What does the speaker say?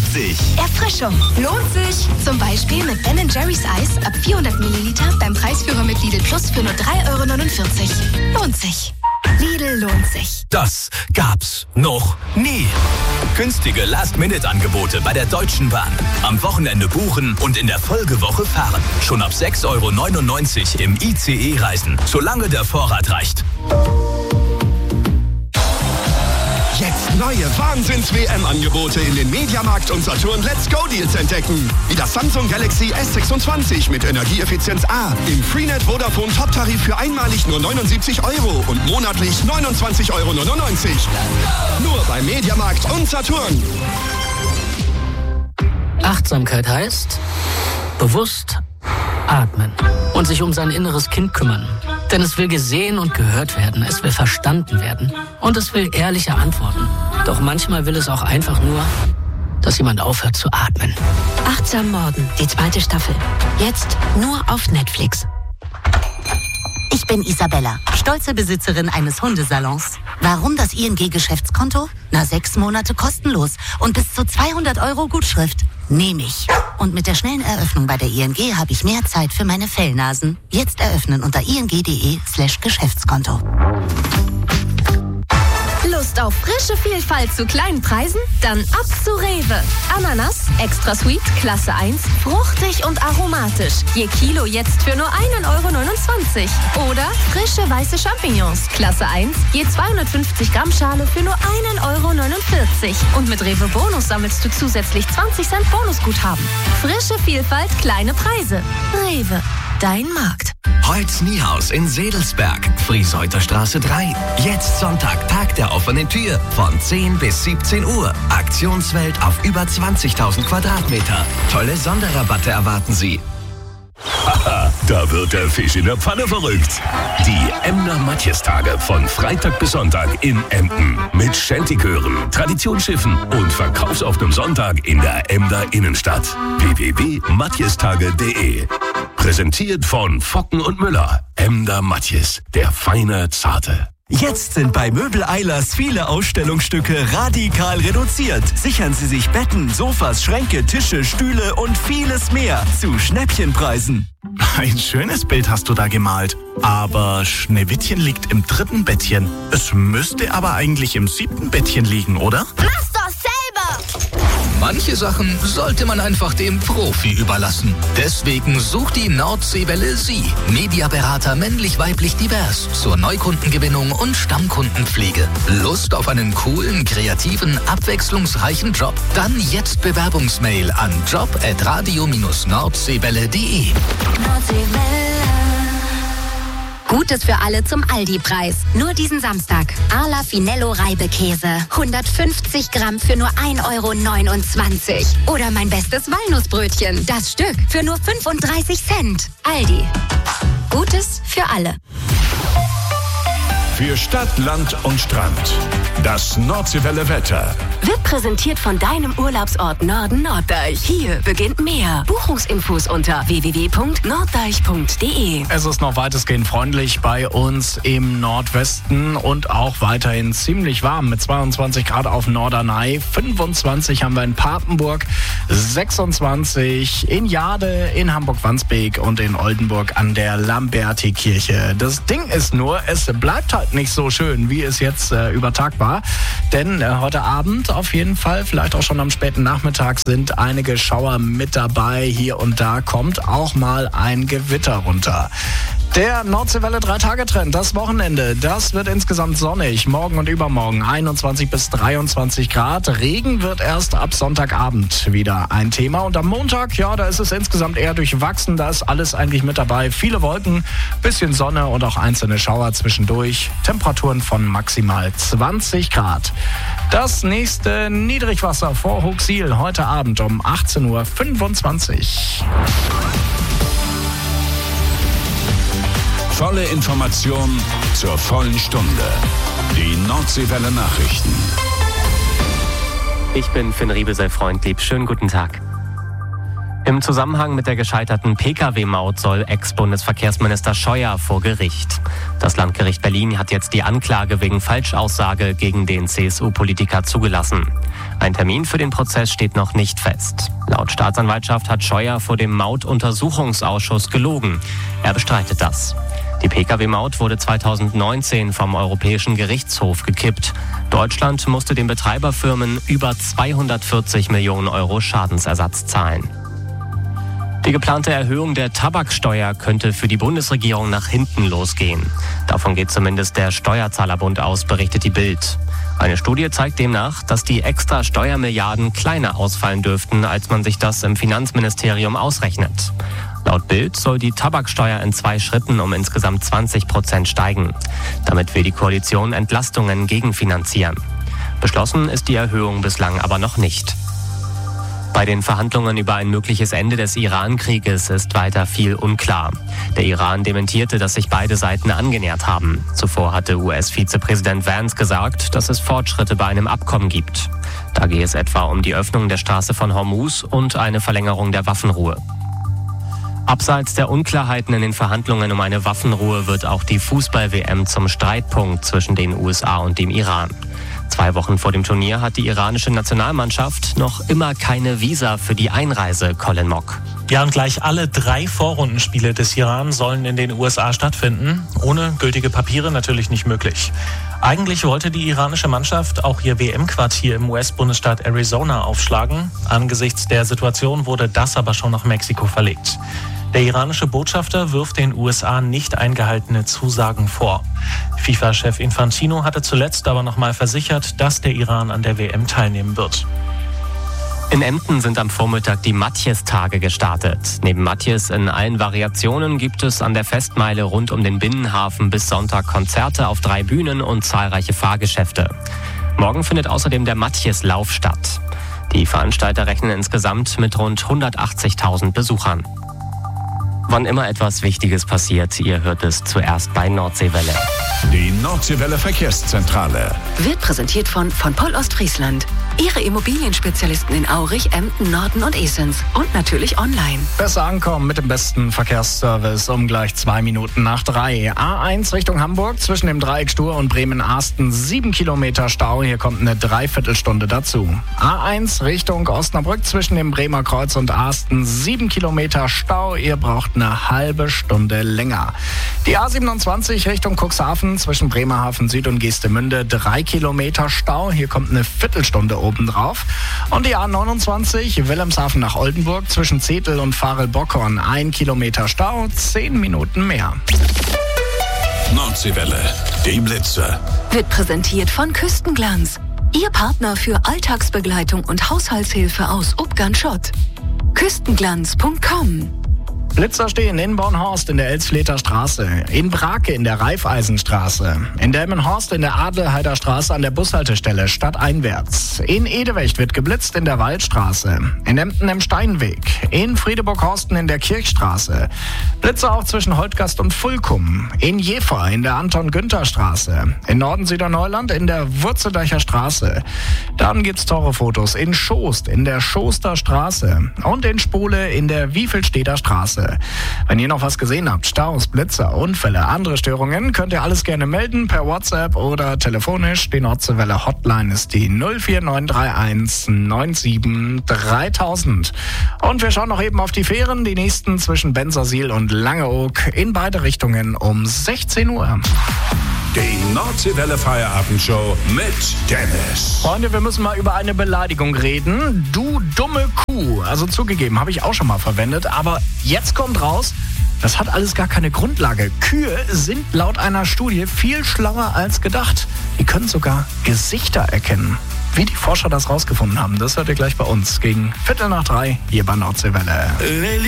sich. Erfrischung lohnt sich. Zum Beispiel mit Ben & Jerry's Eis ab 400 Milliliter beim Preisführer mit Lidl Plus für nur 3,49 €. Lohnt sich. Lidl lohnt sich. Das gab's noch nie. Günstige Last-Minute-Angebote bei der Deutschen Bahn. Am Wochenende buchen und in der Folgewoche fahren. Schon ab 6,99 € im ICE reisen, solange der Vorrat reicht. Jetzt neue Wahnsinns-WM-Angebote in den Mediamarkt und Saturn Let's Go-Deals entdecken. Wie das Samsung Galaxy S26 mit Energieeffizienz A. Im Freenet Vodafone Top-Tarif für einmalig nur 79 € und monatlich 29,99 €. Nur bei Mediamarkt und Saturn. Achtsamkeit heißt bewusst atmen und sich um sein inneres Kind kümmern. Denn es will gesehen und gehört werden, es will verstanden werden und es will ehrliche Antworten. Doch manchmal will es auch einfach nur, dass jemand aufhört zu atmen. Achtsam Morden, die 2. Staffel. Jetzt nur auf Netflix. Ich bin Isabella, stolze Besitzerin eines Hundesalons. Warum das ING-Geschäftskonto? 6 Monate kostenlos und bis zu 200 € Gutschrift. Nehme ich. Und mit der schnellen Eröffnung bei der ING habe ich mehr Zeit für meine Fellnasen. Jetzt eröffnen unter ing.de/Geschäftskonto. Lust auf frische Vielfalt zu kleinen Preisen? Dann ab zu Rewe. Ananas, extra sweet, Klasse 1, fruchtig und aromatisch. Je Kilo jetzt für nur 1,29 € Oder frische weiße Champignons, Klasse 1, je 250 Gramm Schale für nur 1,49 € Und mit Rewe Bonus sammelst du zusätzlich 20 Cent Bonusguthaben. Frische Vielfalt, kleine Preise. Rewe, dein Markt. Holz Niehaus in Sedelsberg, Friesheuter Straße 3. Jetzt Sonntag, Tag der offenen Tür, von 10 bis 17 Uhr. Aktionswelt auf über 20.000 Quadratmeter. Tolle Sonderrabatte erwarten Sie. Haha, da wird der Fisch in der Pfanne verrückt. Die Emder Matjestage von Freitag bis Sonntag in Emden. Mit Shantychören, Traditionsschiffen und verkaufsoffenem Sonntag in der Emder Innenstadt. www.matjestage.de. Präsentiert von Focken und Müller. Emder Matjes, der feine Zarte. Jetzt sind bei Möbel Eilers viele Ausstellungsstücke radikal reduziert. Sichern Sie sich Betten, Sofas, Schränke, Tische, Stühle und vieles mehr zu Schnäppchenpreisen. Ein schönes Bild hast du da gemalt. Aber Schneewittchen liegt im 3. Bettchen. Es müsste aber eigentlich im 7. Bettchen liegen, oder? Mach's doch selber! Manche Sachen sollte man einfach dem Profi überlassen. Deswegen sucht die Nordseewelle Sie. Mediaberater männlich-weiblich divers zur Neukundengewinnung und Stammkundenpflege. Lust auf einen coolen, kreativen, abwechslungsreichen Job? Dann jetzt Bewerbungsmail an job@radio-nordseewelle.de. Gutes für alle zum Aldi-Preis. Nur diesen Samstag. Arla Finello Reibekäse. 150 Gramm für nur 1,29 €. Oder mein bestes Walnussbrötchen. Das Stück für nur 35 Cent. Aldi. Gutes für alle. Für Stadt, Land und Strand. Das Nordseewelle Wetter. Wird präsentiert von deinem Urlaubsort Norden Norddeich. Hier beginnt mehr. Buchungsinfos unter www.norddeich.de. Es ist noch weitestgehend freundlich bei uns im Nordwesten und auch weiterhin ziemlich warm mit 22 Grad auf Norderney, 25 haben wir in Papenburg, 26 in Jade, in Hamburg-Wandsbek und in Oldenburg an der Lamberti-Kirche. Das Ding ist nur, es bleibt halt nicht so schön, wie es jetzt über Tag war, denn heute Abend auf jeden Fall, vielleicht auch schon am späten Nachmittag, sind einige Schauer mit dabei. Hier und da kommt auch mal ein Gewitter runter. Der Nordseewelle 3-Tage-Trend, das Wochenende, das wird insgesamt sonnig. Morgen und übermorgen 21 bis 23 Grad. Regen wird erst ab Sonntagabend wieder ein Thema. Und am Montag, ja, da ist es insgesamt eher durchwachsen. Da ist alles eigentlich mit dabei. Viele Wolken, bisschen Sonne und auch einzelne Schauer zwischendurch. Temperaturen von maximal 20 Grad. Das nächste Niedrigwasser vor Hochsiel heute Abend um 18:25 Uhr. Volle Information zur vollen Stunde. Die Nordseewelle Nachrichten. Ich bin Finn Riebel, sei freundlich. Schönen guten Tag. Im Zusammenhang mit der gescheiterten Pkw-Maut soll Ex-Bundesverkehrsminister Scheuer vor Gericht. Das Landgericht Berlin hat jetzt die Anklage wegen Falschaussage gegen den CSU-Politiker zugelassen. Ein Termin für den Prozess steht noch nicht fest. Laut Staatsanwaltschaft hat Scheuer vor dem Mautuntersuchungsausschuss gelogen. Er bestreitet das. Die Pkw-Maut wurde 2019 vom Europäischen Gerichtshof gekippt. Deutschland musste den Betreiberfirmen über 240 Millionen Euro Schadensersatz zahlen. Die geplante Erhöhung der Tabaksteuer könnte für die Bundesregierung nach hinten losgehen. Davon geht zumindest der Steuerzahlerbund aus, berichtet die Bild. Eine Studie zeigt demnach, dass die extra Steuermilliarden kleiner ausfallen dürften, als man sich das im Finanzministerium ausrechnet. Laut Bild soll die Tabaksteuer in 2 Schritten um insgesamt 20% steigen. Damit will die Koalition Entlastungen gegenfinanzieren. Beschlossen ist die Erhöhung bislang aber noch nicht. Bei den Verhandlungen über ein mögliches Ende des Iran-Krieges ist weiter viel unklar. Der Iran dementierte, dass sich beide Seiten angenähert haben. Zuvor hatte US-Vizepräsident Vance gesagt, dass es Fortschritte bei einem Abkommen gibt. Da gehe es etwa um die Öffnung der Straße von Hormuz und eine Verlängerung der Waffenruhe. Abseits der Unklarheiten in den Verhandlungen um eine Waffenruhe wird auch die Fußball-WM zum Streitpunkt zwischen den USA und dem Iran. 2 Wochen vor dem Turnier hat die iranische Nationalmannschaft noch immer keine Visa für die Einreise, Colin Mock. Ja, und gleich alle 3 Vorrundenspiele des Iran sollen in den USA stattfinden. Ohne gültige Papiere natürlich nicht möglich. Eigentlich wollte die iranische Mannschaft auch ihr WM-Quartier im US-Bundesstaat Arizona aufschlagen. Angesichts der Situation wurde das aber schon nach Mexiko verlegt. Der iranische Botschafter wirft den USA nicht eingehaltene Zusagen vor. FIFA-Chef Infantino hatte zuletzt aber nochmal versichert, dass der Iran an der WM teilnehmen wird. In Emden sind am Vormittag die Matjes-Tage gestartet. Neben Matjes in allen Variationen gibt es an der Festmeile rund um den Binnenhafen bis Sonntag Konzerte auf 3 Bühnen und zahlreiche Fahrgeschäfte. Morgen findet außerdem der Matjes-Lauf statt. Die Veranstalter rechnen insgesamt mit rund 180.000 Besuchern. Wann immer etwas Wichtiges passiert, ihr hört es zuerst bei Nordseewelle. Die Nordseewelle Verkehrszentrale Wird präsentiert von Poll Ostfriesland. Ihre Immobilienspezialisten in Aurich, Emden, Norden und Esens. Und natürlich online. Besser ankommen mit dem besten Verkehrsservice um gleich 2 Minuten nach 3. A1 Richtung Hamburg zwischen dem Dreieck Stur und Bremen-Arsten 7 Kilometer Stau. Hier kommt eine Dreiviertelstunde dazu. A1 Richtung Osnabrück zwischen dem Bremer Kreuz und Arsten 7 Kilometer Stau. Ihr braucht eine halbe Stunde länger. Die A27 Richtung Cuxhaven zwischen Bremerhaven Süd und Geestemünde 3 Kilometer Stau. Hier kommt eine Viertelstunde obendrauf. Und die A29 Wilhelmshaven nach Oldenburg zwischen Zetel und Farel-Bockhorn 1 Kilometer Stau, 10 Minuten mehr. Nordseewelle, die Blitze. Wird präsentiert von Küstenglanz. Ihr Partner für Alltagsbegleitung und Haushaltshilfe aus Ubgan-Schott. Küstenglanz.com. Blitzer stehen in Bornhorst in der Elsfleter Straße, in Brake in der Raiffeisenstraße, in Delmenhorst in der Adelheider Straße an der Bushaltestelle stadteinwärts. In Edewecht wird geblitzt in der Waldstraße, in Emden im Steinweg, in Friedeburg-Horsten in der Kirchstraße. Blitzer auch zwischen Holtgast und Fulkum, in Jever in der Anton-Günther-Straße, in Norden-Süderneuland in der Wurzeldeicher Straße. Dann gibt's Tore-Fotos in Schost in der Schoster Straße und in Spole in der Wiefelsteder Straße. Wenn ihr noch was gesehen habt, Staus, Blitzer, Unfälle, andere Störungen, könnt ihr alles gerne melden per WhatsApp oder telefonisch. Die Nordseewelle Hotline ist die 04931 97 3000. Und wir schauen noch eben auf die Fähren, die nächsten zwischen Bensersiel und Langeoog in beide Richtungen um 16 Uhr. Die Nordseewelle Feierabendshow mit Dennis. Freunde, wir müssen mal über eine Beleidigung reden. Du dumme Kuh. Also zugegeben, habe ich auch schon mal verwendet. Aber jetzt kommt raus, das hat alles gar keine Grundlage. Kühe sind laut einer Studie viel schlauer als gedacht. Die können sogar Gesichter erkennen. Wie die Forscher das rausgefunden haben, das hört ihr gleich bei uns. Gegen 2:15 hier bei Nordseewelle.